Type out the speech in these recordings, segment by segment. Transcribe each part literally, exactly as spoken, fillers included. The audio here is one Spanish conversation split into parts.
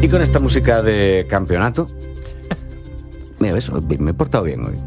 Y con esta música de campeonato, mira, ves, me he portado bien hoy.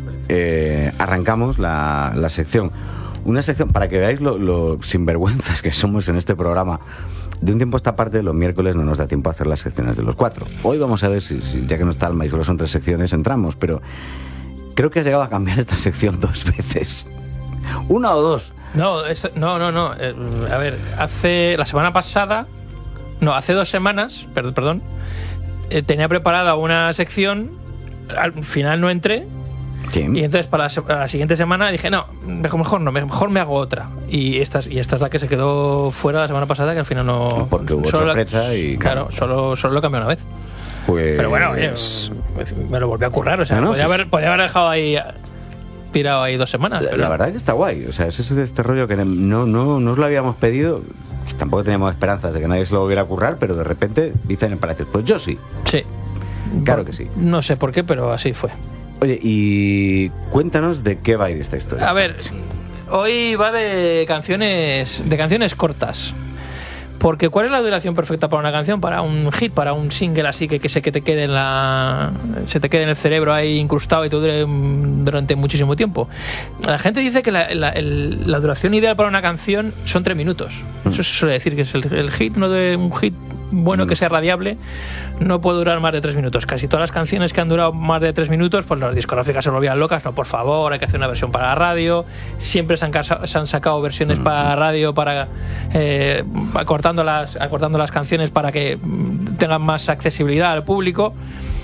Eh, arrancamos la, la sección. Una sección, para que veáis lo, lo sinvergüenzas que somos en este programa. De un tiempo a esta parte, los miércoles no nos da tiempo a hacer las secciones de los cuatro. Hoy vamos a ver si, si ya que no está Alma y solo son tres secciones, entramos. Pero creo que has llegado a cambiar esta sección dos veces. ¿Una o dos? No, es, no, no, no. Eh, a ver, hace la semana pasada, no, hace dos semanas, perdón, perdón eh, tenía preparada una sección, al final no entré. Sí. Y entonces para la, para la siguiente semana dije, no, mejor no, mejor me hago otra. Y esta, y esta es la que se quedó fuera la semana pasada, que al final no... Porque hubo sorpresa la, y... Claro, solo, solo lo cambié una vez. Pues... Pero bueno, oye, me lo volví a currar, o sea, no, no, podía, sí, haber, podía haber dejado ahí... tirado ahí dos semanas. La, pero... la verdad es que está guay. O sea, es ese de este rollo que no, no, no os lo habíamos pedido. Tampoco teníamos esperanzas de que nadie se lo volviera a currar, pero de repente dicen para decir, pues yo sí. Sí. Claro que sí. No sé por qué, pero así fue. Oye, y cuéntanos de qué va a ir esta historia. A ver, hoy va de canciones, de canciones cortas. Porque ¿cuál es la duración perfecta para una canción? Para un hit, para un single así que, que se que te quede en la se te quede en el cerebro ahí incrustado y te dure durante muchísimo tiempo. La gente dice que la, la, el, la duración ideal para una canción son tres minutos. Eso se suele decir que es el, el hit, no de un hit bueno que sea radiable, no puede durar más de tres minutos. Casi todas las canciones que han durado más de tres minutos, pues las discográficas se volvían locas. No, por favor, hay que hacer una versión para la radio. Siempre se han, se han sacado versiones para la radio para eh, acortando las acortando las canciones para que tengan más accesibilidad al público.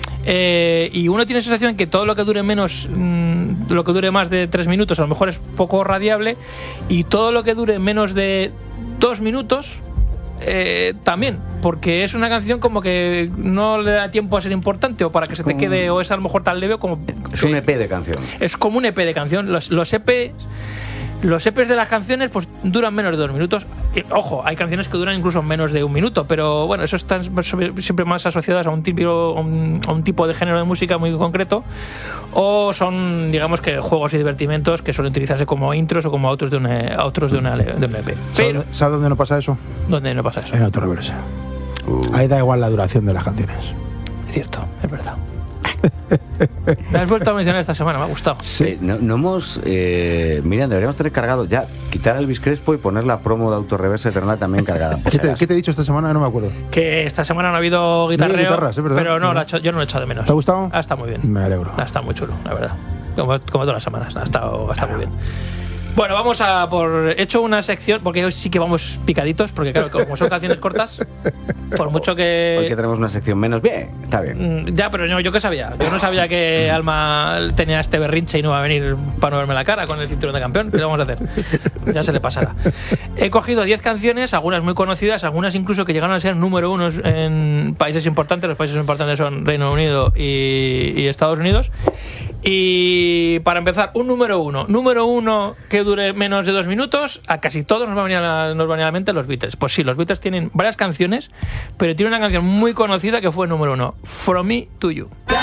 Eh, y uno tiene la sensación que todo lo que dure menos mmm, lo que dure más de tres minutos a lo mejor es poco radiable, y todo lo que dure menos de dos minutos Eh, también, porque es una canción como que no le da tiempo a ser importante o para que se te quede, o es a lo mejor tan leve como... Es un E P de canción. Es como un E P de canción. Los, los E P los E Pes de las canciones pues duran menos de dos minutos. Y, ojo, hay canciones que duran incluso menos de un minuto, pero bueno, eso están siempre más asociadas a un, típico, a un, a un tipo de género de música muy concreto, o son, digamos, que juegos y divertimentos que suelen utilizarse como intros o como outros de una, outros de una, de una E P. Pero, ¿sabes dónde no pasa eso? ¿Dónde no pasa eso? En Autoreverse. Uh. Ahí da igual la duración de las canciones. Es cierto, es verdad. Me has vuelto a mencionar esta semana, me ha gustado. Sí, eh, no, no hemos... Eh, Miriam, deberíamos tener cargado ya, quitar el Elvis Crespo y poner la promo de Autoreverse, tenerla también cargada. ¿Qué te, ¿Qué te he dicho esta semana? No me acuerdo. Que esta semana no ha habido guitarreo, no guitarras, ¿es verdad? Pero no, la hecho, yo no lo he echado de menos. ¿Te ha gustado? Ha estado muy bien. Me alegro. Ha estado muy chulo, la verdad. Como, como todas las semanas, ha estado, ha estado muy bien. Bueno, vamos a por... He hecho una sección, porque hoy sí que vamos picaditos, porque claro, como son canciones cortas, por mucho que... Hoy que tenemos una sección menos, bien, está bien. Ya, pero no, yo qué sabía. Yo no sabía que Alma tenía este berrinche y no va a venir para no verme la cara con el cinturón de campeón. ¿Qué le vamos a hacer? Ya se le pasará. He cogido diez canciones, algunas muy conocidas, algunas incluso que llegaron a ser número uno en países importantes. Los países importantes son Reino Unido y, y Estados Unidos. Y para empezar, un número uno. Número uno que dure menos de dos minutos. A casi todos nos va a venir a la, nos va a venir a la mente los Beatles. Pues sí, los Beatles tienen varias canciones, pero tiene una canción muy conocida que fue número uno, From Me to You.